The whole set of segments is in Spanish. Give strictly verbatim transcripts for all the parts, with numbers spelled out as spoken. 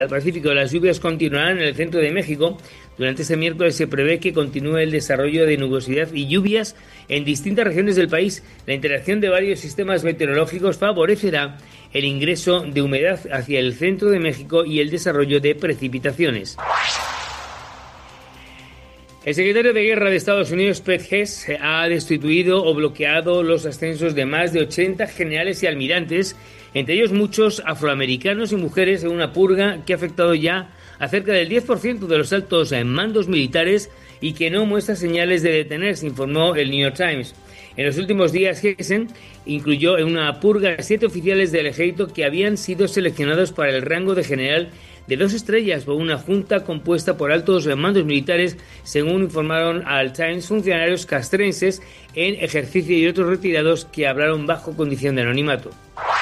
Al Pacífico, las lluvias continuarán en el centro de México. Durante este miércoles se prevé que continúe el desarrollo de nubosidad y lluvias en distintas regiones del país. La interacción de varios sistemas meteorológicos favorecerá el ingreso de humedad hacia el centro de México y el desarrollo de precipitaciones. El secretario de Guerra de Estados Unidos, Pete Hess, ha destituido o bloqueado los ascensos de más de ochenta generales y almirantes, entre ellos muchos afroamericanos y mujeres, en una purga que ha afectado ya a cerca del diez por ciento de los altos mandos militares y que no muestra señales de detenerse, informó el New York Times. En los últimos días, Hessen incluyó en una purga a siete oficiales del ejército que habían sido seleccionados para el rango de general de dos estrellas por una junta compuesta por altos mandos militares, según informaron al Times funcionarios castrenses en ejercicio y otros retirados que hablaron bajo condición de anonimato.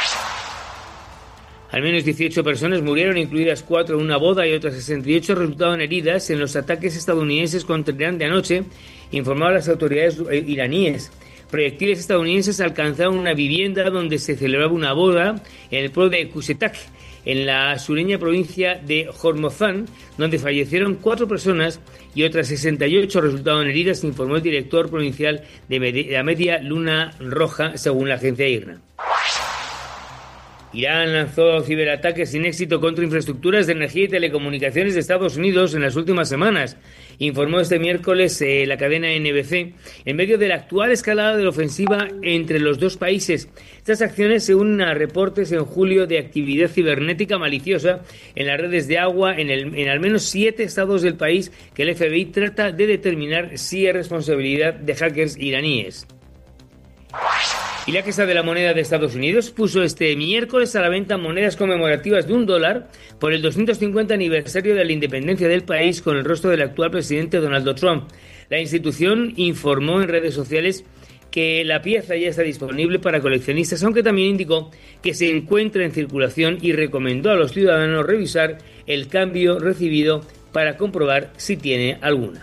Al menos dieciocho personas murieron, incluidas cuatro en una boda, y otras sesenta y ocho resultaron heridas en los ataques estadounidenses contra Irán de anoche, informaron las autoridades iraníes. Proyectiles estadounidenses alcanzaron una vivienda donde se celebraba una boda en el pueblo de Kusetak, en la sureña provincia de Hormozán, donde fallecieron cuatro personas y otras sesenta y ocho resultaron heridas, informó el director provincial de la Media Luna Roja, según la agencia I R N A. Irán lanzó ciberataques sin éxito contra infraestructuras de energía y telecomunicaciones de Estados Unidos en las últimas semanas, informó este miércoles eh, la cadena N B C, en medio de la actual escalada de la ofensiva entre los dos países. Estas acciones se unen a reportes en julio de actividad cibernética maliciosa en las redes de agua en, el, en al menos siete estados del país, que el F B I trata de determinar si es responsabilidad de hackers iraníes. Y la Casa de la Moneda de Estados Unidos puso este miércoles a la venta monedas conmemorativas de un dólar por el doscientos cincuenta aniversario de la independencia del país con el rostro del actual presidente Donald Trump. La institución informó en redes sociales que la pieza ya está disponible para coleccionistas, aunque también indicó que se encuentra en circulación y recomendó a los ciudadanos revisar el cambio recibido para comprobar si tiene alguna.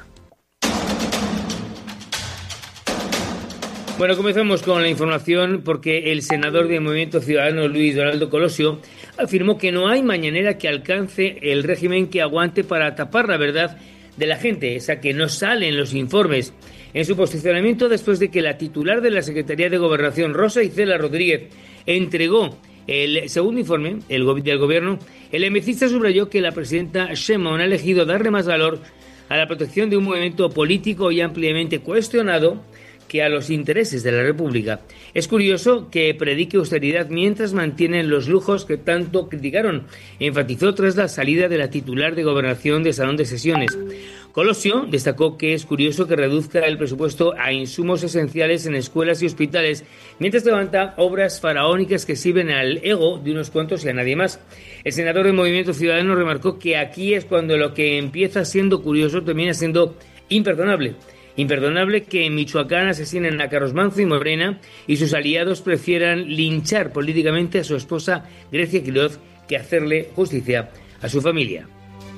Bueno, comenzamos con la información porque el senador del Movimiento Ciudadano, Luis Donaldo Colosio, afirmó que no hay mañanera que alcance el régimen que aguante para tapar la verdad de la gente, esa que no sale en los informes. En su posicionamiento, después de que la titular de la Secretaría de Gobernación, Rosa Isela Rodríguez, entregó el segundo informe el go- del gobierno, el emecista subrayó que la presidenta Sheinbaum ha elegido darle más valor a la protección de un movimiento político y ampliamente cuestionado que a los intereses de la República. Es curioso que predique austeridad mientras mantienen los lujos que tanto criticaron, enfatizó tras la salida de la titular de Gobernación de Salón de Sesiones. Colosio destacó que es curioso que reduzca el presupuesto a insumos esenciales en escuelas y hospitales, mientras levanta obras faraónicas que sirven al ego de unos cuantos y a nadie más. El senador del Movimiento Ciudadano remarcó que aquí es cuando lo que empieza siendo curioso termina siendo imperdonable. Imperdonable que en Michoacán asesinen a Carlos Manzo y Morena y sus aliados prefieran linchar políticamente a su esposa Grecia Quiroz que hacerle justicia a su familia.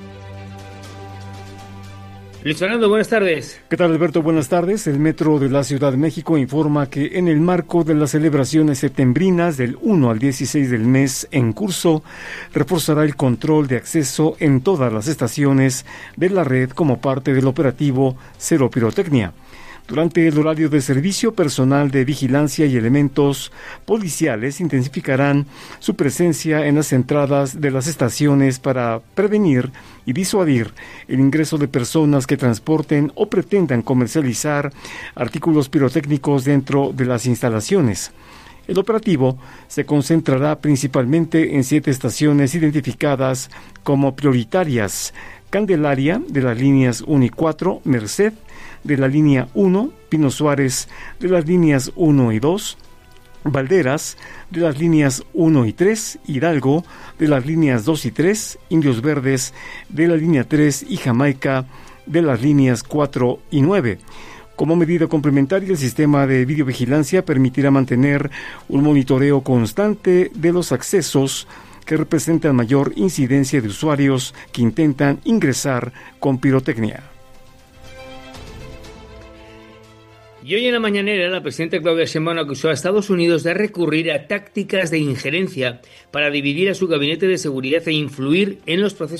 Luis Fernando, buenas tardes. ¿Qué tal, Alberto? Buenas tardes. El Metro de la Ciudad de México informa que en el marco de las celebraciones septembrinas del uno al dieciséis del mes en curso, reforzará el control de acceso en todas las estaciones de la red como parte del operativo Cero Pirotecnia. Durante el horario de servicio, personal de vigilancia y elementos policiales intensificarán su presencia en las entradas de las estaciones para prevenir y disuadir el ingreso de personas que transporten o pretendan comercializar artículos pirotécnicos dentro de las instalaciones. El operativo se concentrará principalmente en siete estaciones identificadas como prioritarias: Candelaria, de las líneas uno y cuatro, Merced, de la línea uno, Pino Suárez, de las líneas uno y dos, Valderas, de las líneas uno y tres, Hidalgo, de las líneas dos y tres, Indios Verdes, de la línea tres y Jamaica, de las líneas cuatro y nueve. Como medida complementaria, el sistema de videovigilancia permitirá mantener un monitoreo constante de los accesos que representan mayor incidencia de usuarios que intentan ingresar con pirotecnia. Y hoy en la mañanera, la presidenta Claudia Sheinbaum acusó a Estados Unidos de recurrir a tácticas de injerencia para dividir a su gabinete de seguridad e influir en los procesos